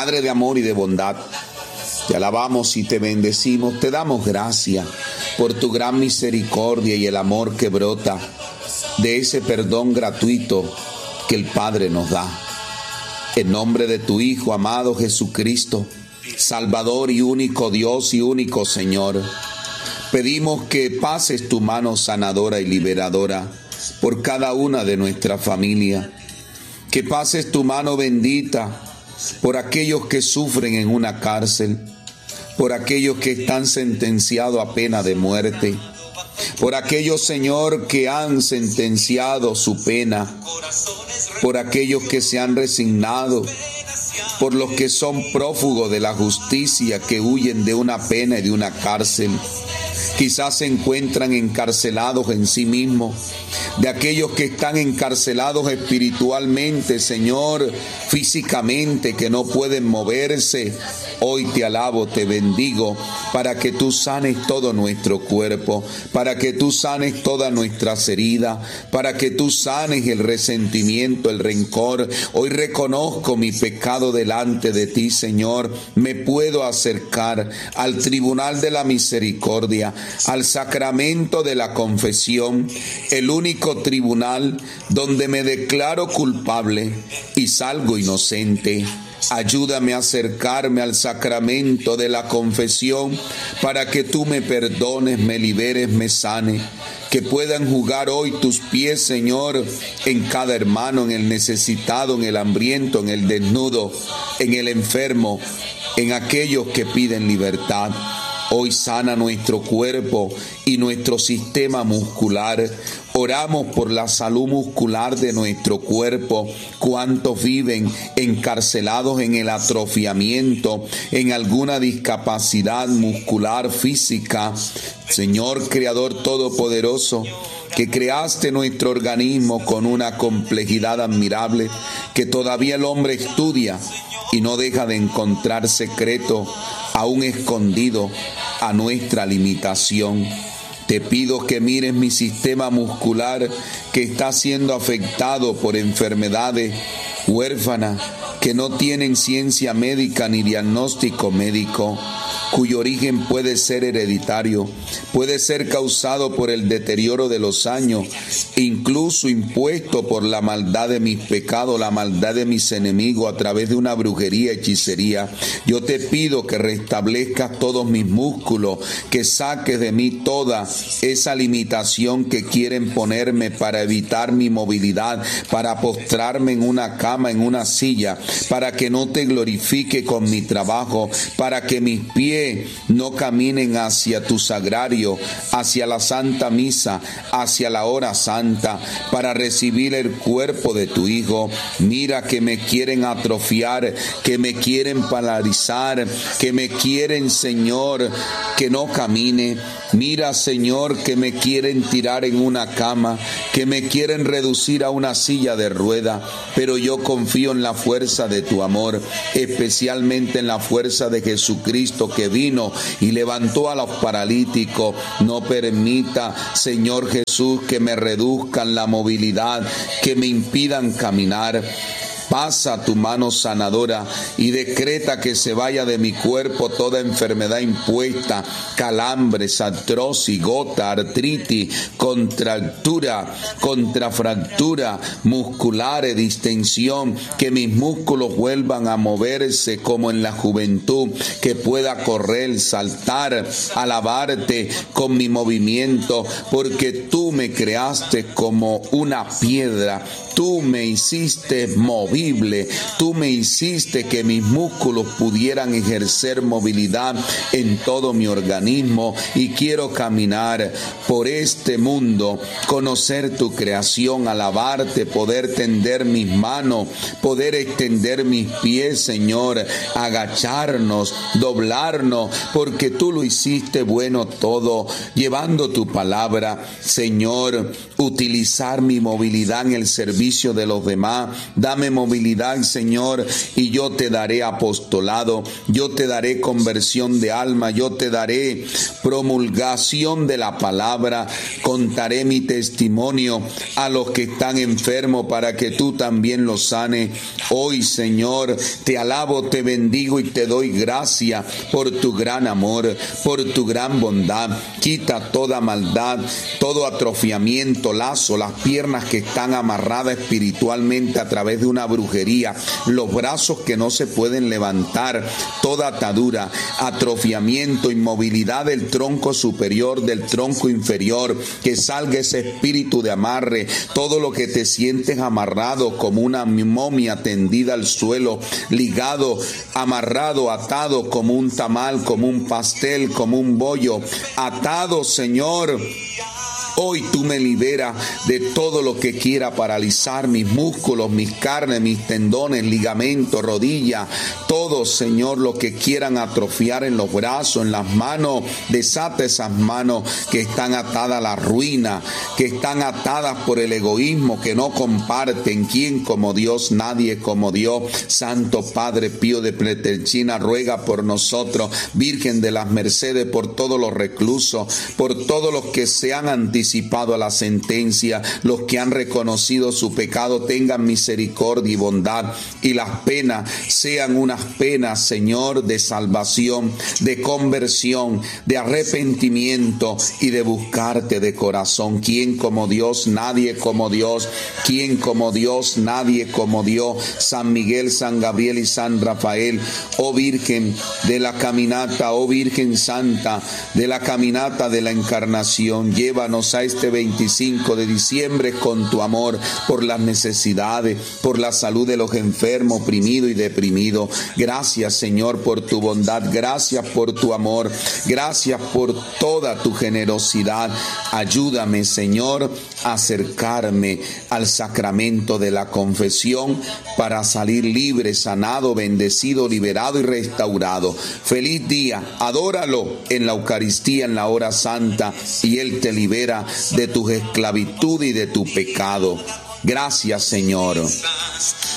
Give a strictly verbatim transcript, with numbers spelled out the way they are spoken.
Padre de amor y de bondad, te alabamos y te bendecimos, te damos gracias por tu gran misericordia y el amor que brota de ese perdón gratuito que el Padre nos da. En nombre de tu Hijo amado Jesucristo, Salvador y único Dios y único Señor, pedimos que pases tu mano sanadora y liberadora por cada una de nuestra familia, que pases tu mano bendita por aquellos que sufren en una cárcel, por aquellos que están sentenciados a pena de muerte, por aquellos, Señor, que han sentenciado su pena, por aquellos que se han resignado, por los que son prófugos de la justicia, que huyen de una pena y de una cárcel. Quizás se encuentran encarcelados en sí mismos, de aquellos que están encarcelados espiritualmente, Señor, físicamente, que no pueden moverse. Hoy te alabo, te bendigo, para que tú sanes todo nuestro cuerpo, para que tú sanes todas nuestras heridas, para que tú sanes el resentimiento, el rencor. Hoy reconozco mi pecado delante de ti, Señor. Me puedo acercar al tribunal de la misericordia, al sacramento de la confesión, el único tribunal donde me declaro culpable y salgo inocente. Ayúdame a acercarme al sacramento de la confesión para que tú me perdones, me liberes, me sanes. Que puedan jugar hoy tus pies, Señor, en cada hermano, en el necesitado, en el hambriento, en el desnudo, en el enfermo, en aquellos que piden libertad. Hoy sana nuestro cuerpo y nuestro sistema muscular. Oramos por la salud muscular de nuestro cuerpo. ¿Cuántos viven encarcelados en el atrofiamiento, en alguna discapacidad muscular, física? Señor Creador Todopoderoso, que creaste nuestro organismo con una complejidad admirable, que todavía el hombre estudia y no deja de encontrar secreto aún escondido a nuestra limitación. Te pido que mires mi sistema muscular que está siendo afectado por enfermedades huérfanas que no tienen ciencia médica ni diagnóstico médico, cuyo origen puede ser hereditario, puede ser causado por el deterioro de los años, incluso impuesto por la maldad de mis pecados, la maldad de mis enemigos a través de una brujería, hechicería. Yo te pido que restablezcas todos mis músculos, que saques de mí toda esa limitación que quieren ponerme para evitar mi movilidad, para postrarme en una cama, en una silla, para que no te glorifique con mi trabajo, para que mis pies no caminen hacia tu sagrario, hacia la Santa Misa, hacia la hora santa, para recibir el cuerpo de tu Hijo. Mira que me quieren atrofiar, que me quieren paralizar, que me quieren, Señor, que no camine. Mira, Señor, que me quieren tirar en una cama, que me quieren reducir a una silla de rueda, pero yo confío en la fuerza de tu amor, especialmente en la fuerza de Jesucristo, que vino y levantó a los paralíticos. No permita, Señor Jesús, que me reduzcan la movilidad, que me impidan caminar. Pasa tu mano sanadora y decreta que se vaya de mi cuerpo toda enfermedad impuesta, calambres, artrosis, gota, artritis, contractura, contrafractura, musculares, distensión, que mis músculos vuelvan a moverse como en la juventud, que pueda correr, saltar, alabarte con mi movimiento, porque tú me creaste como una piedra. Tú me hiciste movible, tú me hiciste que mis músculos pudieran ejercer movilidad en todo mi organismo, y quiero caminar por este mundo, conocer tu creación, alabarte, poder tender mis manos, poder extender mis pies, Señor, agacharnos, doblarnos, porque tú lo hiciste bueno todo, llevando tu palabra, Señor, utilizar mi movilidad en el servicio de los demás. Dame movilidad movilidad, Señor, y yo te daré apostolado, yo te daré conversión de alma, yo te daré promulgación de la palabra, contaré mi testimonio a los que están enfermos para que tú también los sanes. Hoy, Señor, te alabo, te bendigo y te doy gracias por tu gran amor, por tu gran bondad. Quita toda maldad, todo atrofiamiento, lazo, las piernas que están amarradas espiritualmente a través de una brujería, los brazos que no se pueden levantar, toda atadura, atrofiamiento, inmovilidad del tronco superior, del tronco inferior, que salga ese espíritu de amarre, todo lo que te sientes amarrado como una momia tendida al suelo, ligado, amarrado, atado como un tamal, como un pastel, como un bollo, atado, Señor. Hoy tú me liberas de todo lo que quiera paralizar mis músculos, mis carnes, mis tendones, ligamentos, rodillas, todo, Señor, lo que quieran atrofiar en los brazos, en las manos. Desata esas manos que están atadas a la ruina, que están atadas por el egoísmo, que no comparten. ¿Quién como Dios? Nadie como Dios. Santo Padre Pío de Pretelchina, ruega por nosotros. Virgen de las Mercedes, por todos los reclusos, por todos los que se han anticipado a la sentencia, los que han reconocido su pecado, tengan misericordia y bondad, y las penas sean unas penas, Señor, de salvación, de conversión, de arrepentimiento y de buscarte de corazón. ¿Quién como Dios? Nadie como Dios. ¿Quién como Dios? Nadie como Dios. San Miguel, San Gabriel y San Rafael, oh Virgen de la caminata, oh Virgen Santa de la caminata de la Encarnación, llévanos a este veinticinco de diciembre con tu amor por las necesidades, por la salud de los enfermos, oprimidos y deprimidos. Gracias, Señor, por tu bondad, gracias por tu amor, gracias por toda tu generosidad. Ayúdame, Señor, a acercarme al sacramento de la confesión para salir libre, sanado, bendecido, liberado y restaurado. Feliz día, adóralo en la Eucaristía, en la hora santa, y Él te libera de tu esclavitud y de tu pecado. Gracias, Señor.